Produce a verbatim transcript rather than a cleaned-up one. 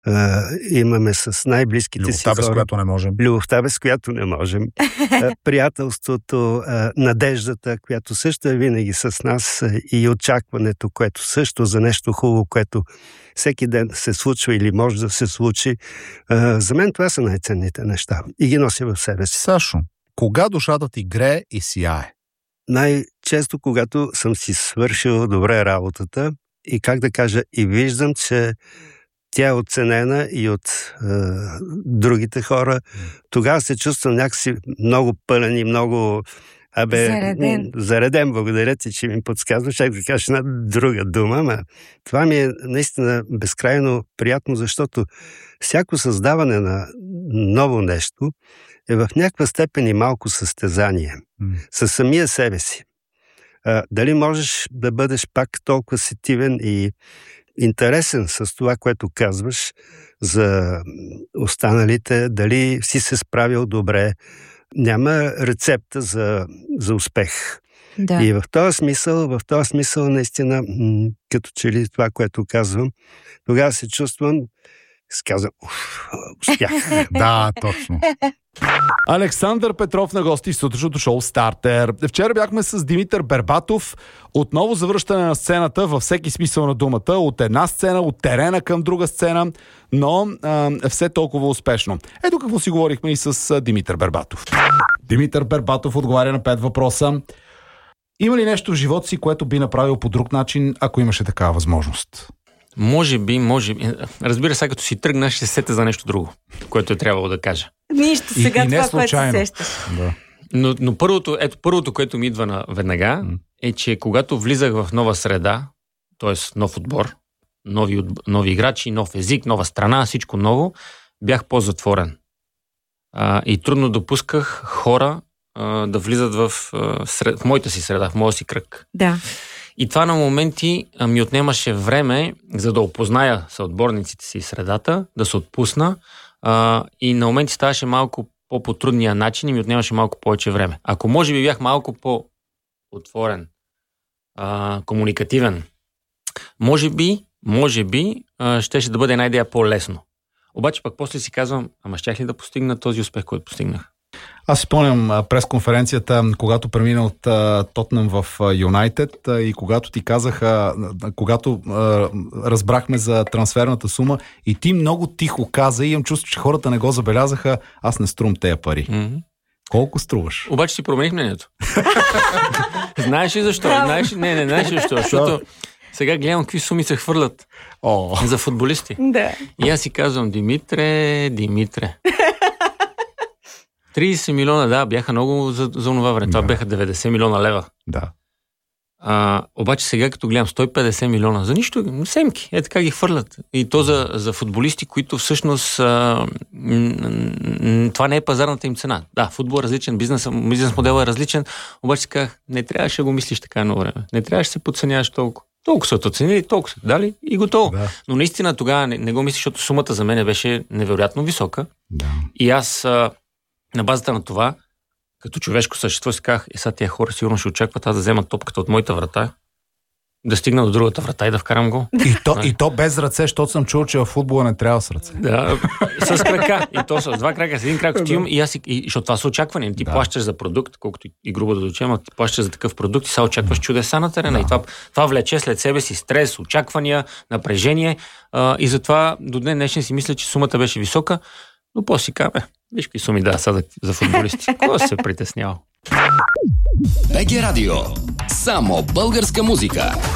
а, имаме с най-близките Любовта, си хора. без която не можем. Любовта, без която не можем. а, приятелството, а, надеждата, която също е винаги с нас, а, и очакването, което също за нещо хубаво, което всеки ден се случва или може да се случи. А, за мен това са най-ценните неща. И ги нося в себе си. Сашо, кога душата ти грее и сияе? Най-често, когато съм си свършил добре работата и, как да кажа, и виждам, че тя е оценена и от е, другите хора, тогава се чувствам някакси много пълен и много абе, зареден. зареден. Благодаря ти, че ми подсказваш. Чак да кажа една друга дума, но това ми е наистина безкрайно приятно, защото всяко създаване на ново нещо е в някаква степен и малко състезание. Mm. Със самия себе си. А, дали можеш да бъдеш пак толкова сетивен и интересен с това, което казваш за останалите, дали си се справил добре. Няма рецепта за, за успех. Да. И в този смисъл, в този смисъл наистина, м- като че ли това, което казвам, тогава се чувствам, се казвам, уф, успях. Да, точно. Александър Петров на гости в сутрешното шоу Стартер. Вчера бяхме с Димитър Бербатов. Отново завръщане на сцената във всеки смисъл на думата. От една сцена, от терена към друга сцена, но а, все толкова успешно. Ето какво си говорихме и с а, Димитър Бербатов. Димитър Бербатов отговаря на пет въпроса. Има ли нещо в живота си, което би направил по друг начин, ако имаше такава възможност? Може би, може би. Разбира се, като си тръгна, ще се сета за нещо друго, което е трябвало да кажа. Нищо сега и, и това, което се сещаш. Да. Но, но първото, ето, първото, което ми идва на веднага, mm. е, че когато влизах в нова среда, т.е. нов отбор, нови, нови играчи, нов език, нова страна, всичко ново, бях по-затворен. А, и трудно допусках хора а, да влизат в, а, сред, в моята си среда, в моя си кръг. Да. И това на моменти а, ми отнемаше време, за да опозная съотборниците си и средата, да се отпусна, а, и на моменти ставаше малко по-потрудния начин и ми отнемаше малко повече време. Ако може би бях малко по-отворен, а, комуникативен, може би, може би, а, щеше да бъде една идея по-лесно. Обаче пък после си казвам, ама щях ли да постигна този успех, който постигнах? Аз си спомням пресконференцията, когато премина от Тотнъм в Юнайтед и когато ти казаха, когато а, разбрахме за трансферната сума и ти много тихо каза и имам чувство, че хората не го забелязаха, аз не струм тези пари. Mm-hmm. Колко струваш? Обаче си промених мнението. Знаеш ли защо? Знаеш ли? Не, не, знаеш ли защо? Защото сега гледам какви суми се хвърлят oh. за футболисти. Да. И аз си казвам, Димитре, Димитре. трийсет милиона, да, бяха много за, за това време. Това да. Бяха деветдесет милиона лева. Да. А, обаче сега, като гледам сто и петдесет милиона, за нищо, семки, е така ги хвърлят. И то за, за футболисти, които всъщност а, м- това не е пазарната им цена. Да, футбол е различен, бизнес, бизнес модел е различен, обаче казах, не трябваше да го мислиш така едно време. Не трябваше да се подценяваш толкова. Толкова са оценили, толкова са дали и готово. Да. Но наистина тогава не, не го мислиш, защото сумата за мен беше невероятно висока. Да. И аз а, на базата на това, като човешко същество, си казах, е, сега тия хора сигурно ще очакват аз да взема топката от моята врата, да стигна до другата врата и да вкарам гол. И то, и то без ръце, защото съм чул, че в футбола не трябва с ръце. Да, с крака. И то с два крака, с един крак отивам и аз, и, защото това са очаквания. Ти да. Плащаш за продукт, колкото и грубо да дочем, ти плащаш за такъв продукт и сега очакваш чудеса на терена. Да. И това, това влече след себе си стрес, очаквания, напрежение. А, и затова до днес днешен си мисля, че сумата беше висока, но после си казвам, виж какви суми да са за футболисти. Кой се притеснява? БГ Радио. Само българска музика.